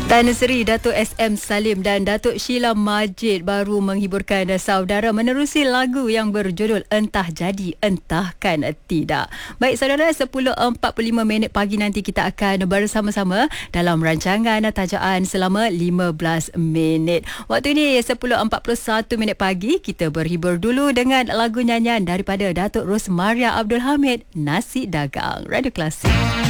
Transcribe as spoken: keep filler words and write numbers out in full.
Tan Sri Datuk S M Salim dan Datuk Sheila Majid baru menghiburkan saudara menerusi lagu yang berjudul Entah Jadi Entahkan Tidak. Baik saudara, sepuluh empat puluh lima minit pagi nanti kita akan bersama-sama dalam rancangan Tajaan selama lima belas minit. Waktu ini sepuluh empat puluh satu minit pagi, kita berhibur dulu dengan lagu nyanyian daripada Datuk Rosmaria Abdul Hamid, Nasi Dagang. Radio Klasik.